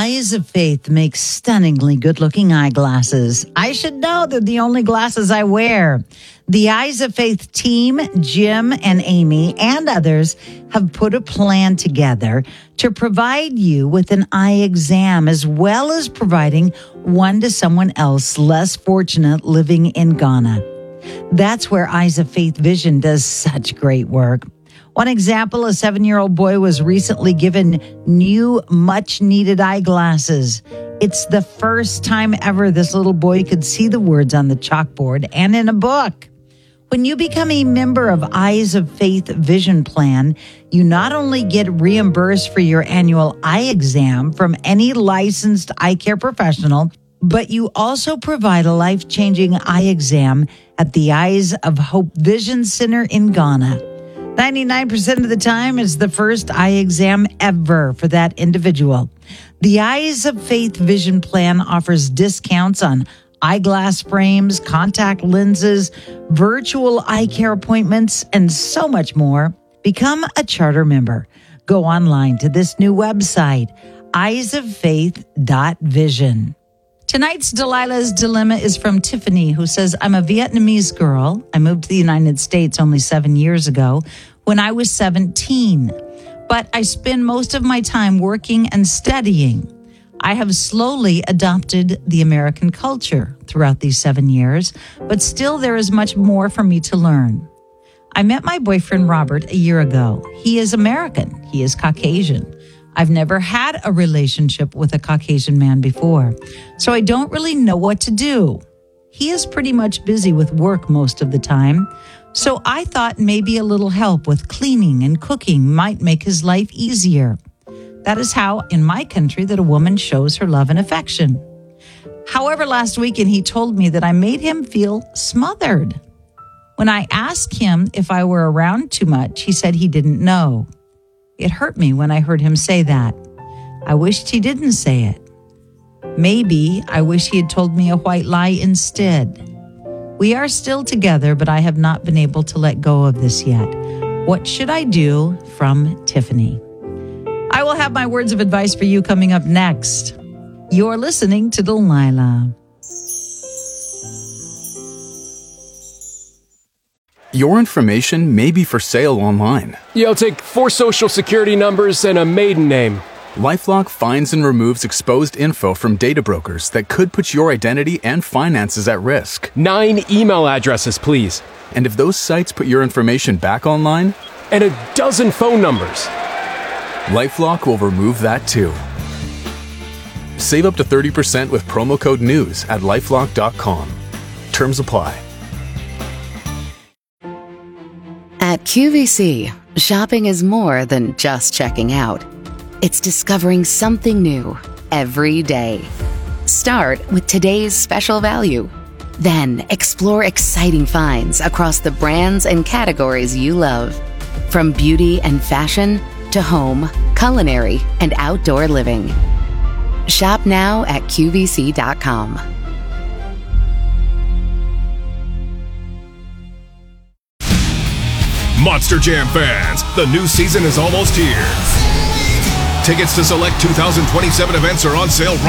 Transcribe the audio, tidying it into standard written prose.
Eyes of Faith makes stunningly good-looking eyeglasses. I should know they're the only glasses I wear. The Eyes of Faith team, Jim and Amy and others, have put a plan together to provide you with an eye exam as well as providing one to someone else less fortunate living in Ghana. That's where Eyes of Faith Vision does such great work. One example, a 7-year-old boy was recently given new, much-needed eyeglasses. It's the first time ever this little boy could see the words on the chalkboard and in a book. When you become a member of Eyes of Faith Vision Plan, you not only get reimbursed for your annual eye exam from any licensed eye care professional, but you also provide a life-changing eye exam at the Eyes of Hope Vision Center in Ghana. 99% of the time, it's the first eye exam ever for that individual. The Eyes of Faith Vision Plan offers discounts on eyeglass frames, contact lenses, virtual eye care appointments, and so much more. Become a charter member. Go online to this new website, eyesoffaith.vision. Tonight's Delilah's Dilemma is from Tiffany, who says, I'm a Vietnamese girl. I moved to the United States only 7 years ago when I was 17. But I spend most of my time working and studying. I have slowly adopted the American culture throughout these 7 years, but still there is much more for me to learn. I met my boyfriend, Robert, a year ago. He is American. He is Caucasian. I've never had a relationship with a Caucasian man before, so I don't really know what to do. He is pretty much busy with work most of the time, so I thought maybe a little help with cleaning and cooking might make his life easier. That is how, in my country, that a woman shows her love and affection. However, last weekend he told me that I made him feel smothered. When I asked him if I were around too much, he said he didn't know. It hurt me when I heard him say that. I wished he didn't say it. Maybe I wish he had told me a white lie instead. We are still together, but I have not been able to let go of this yet. What should I do? From Tiffany. I will have my words of advice for you coming up next. You're listening to Delilah. Your information may be for sale online. Yeah, I'll take 4 social security numbers and a maiden name. LifeLock finds and removes exposed info from data brokers that could put your identity and finances at risk. 9 email addresses, please. And if those sites put your information back online? And a dozen phone numbers. LifeLock will remove that too. Save up to 30% with promo code NEWS at LifeLock.com. Terms apply. At QVC, shopping is more than just checking out. It's discovering something new every day. Start with today's special value. Then explore exciting finds across the brands and categories you love. From beauty and fashion to home, culinary, and outdoor living. Shop now at QVC.com. Monster Jam fans, the new season is almost here. Tickets to select 2027 events are on sale right